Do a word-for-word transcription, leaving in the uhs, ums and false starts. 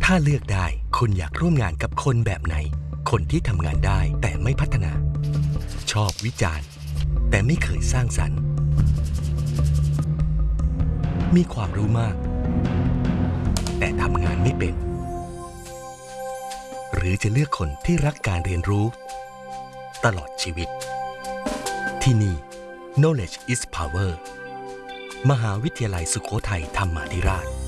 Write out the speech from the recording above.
ถ้าเลือกได้คุณอยากร่วมงานกับคนแบบไหนคนที่ทำงานได้แต่ไม่พัฒนาชอบวิจารณ์แต่ไม่เคยสร้างสรรค์มีความรู้มากแต่ทำงานไม่เป็นหรือจะเลือกคนที่รักการเรียนรู้ตลอดชีวิตที่นี่ Knowledge is Power มหาวิทยาลัยสุโขทัยธรรมาธิราช